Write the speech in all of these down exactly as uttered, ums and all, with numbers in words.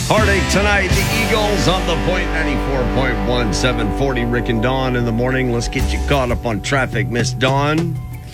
Heartache tonight. The Eagles on the point ninety-four point one, seven forty. Rick and Dawn in the morning. Let's get you caught up on traffic, Miss Dawn.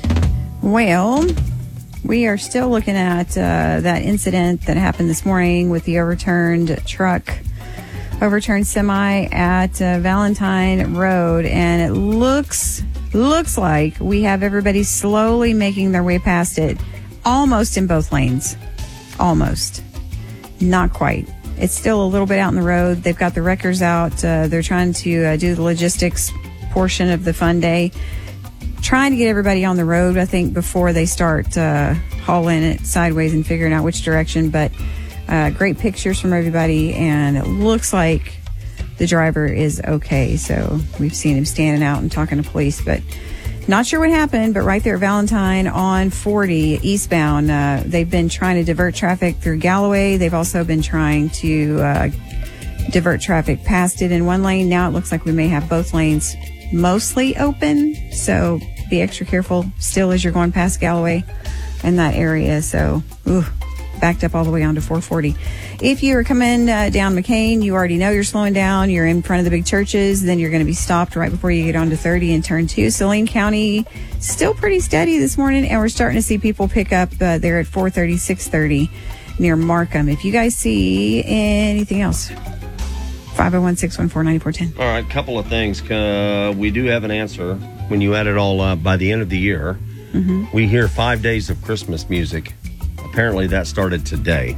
Well, we are still looking at uh, that incident that happened this morning with the overturned truck, overturned semi at uh, Valentine Road, and it looks looks like we have everybody slowly making their way past it, almost in both lanes, almost, not quite. It's still a little bit out in the road. They've got the wreckers out. Uh, they're trying to uh, do the logistics portion of the fun day, trying to get everybody on the road, I think, before they start uh, hauling it sideways and figuring out which direction. But uh, great pictures from everybody, and it looks like the driver is okay. So we've seen him standing out and talking to police, but not sure what happened. But right there at Valentine on forty eastbound, uh, they've been trying to divert traffic through Galloway. They've also been trying to uh, divert traffic past it in one lane. Now it looks like we may have both lanes mostly open, so be extra careful still as you're going past Galloway in that area. So, ooh, backed up all the way onto four forty. If you are coming uh, down McCain, you already know you're slowing down. You're in front of the big churches. Then you're going to be stopped right before you get onto thirty and turn two. Saline County, still pretty steady this morning, and we're starting to see people pick up uh, there at four thirty, six thirty near Markham. If you guys see anything else, five oh one, six one four, nine four one oh. All right, couple of things. Uh, we do have an answer. When you add it all up, by the end of the year, mm-hmm. we hear five days of Christmas music. Apparently that started today.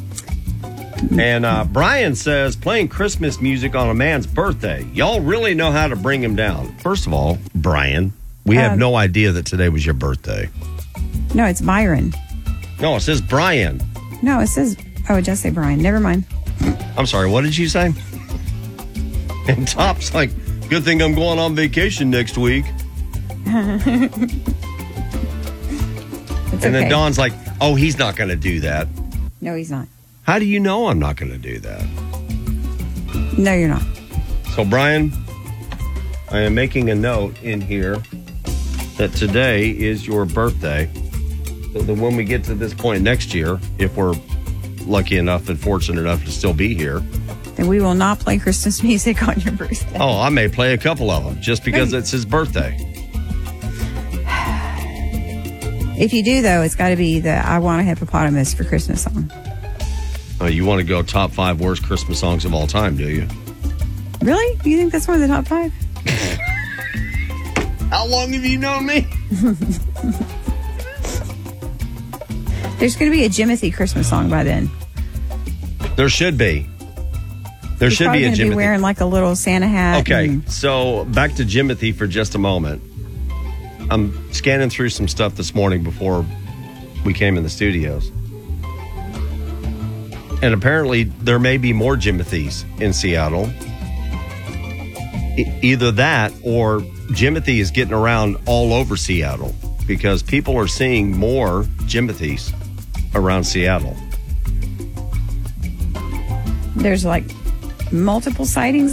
And uh, Brian says, playing Christmas music on a man's birthday. Y'all really know how to bring him down. First of all, Brian, we um, have no idea that today was your birthday. No, it's Byron. No, it says Brian. No, it says, oh, it does say Brian. Never mind. I'm sorry, what did you say? And Top's like, good thing I'm going on vacation next week. It's and okay. Then Dawn's like, oh, he's not going to do that. No, he's not. How do you know I'm not going to do that? No, you're not. So, Brian, I am making a note in here that today is your birthday. So that when we get to this point next year, if we're lucky enough and fortunate enough to still be here, then we will not play Christmas music on your birthday. Oh, I may play a couple of them just because it's his birthday. If you do, though, it's got to be the I Want a Hippopotamus for Christmas song. Oh, you want to go top five worst Christmas songs of all time, do you? Really? You think that's one of the top five? How long have you known me? There's going to be a Jimothy Christmas song by then. There should be. There He's should be a Jimothy. Be wearing like a little Santa hat. Okay, and... so back to Jimothy for just a moment. I'm scanning through some stuff this morning before we came in the studios. And apparently there may be more Jimothys in Seattle. E- either that or Jimothy is getting around all over Seattle because people are seeing more Jimothys around Seattle. There's like multiple sightings